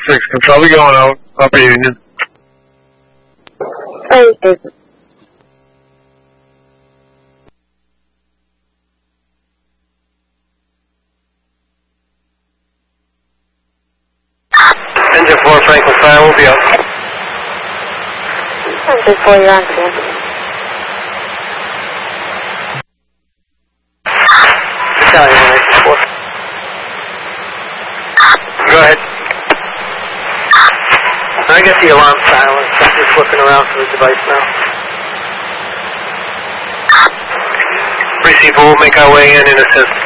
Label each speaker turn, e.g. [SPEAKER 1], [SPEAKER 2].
[SPEAKER 1] 6, control be going out, Upper Union.
[SPEAKER 2] Okay.
[SPEAKER 1] Engine 4, Franklin Fire will be up.
[SPEAKER 2] Engine 4, you're on scene.
[SPEAKER 1] Battalion 4. Go ahead. I got the alarm silence. I'm just looking around for the device now. Receiver, we'll make our way in assist.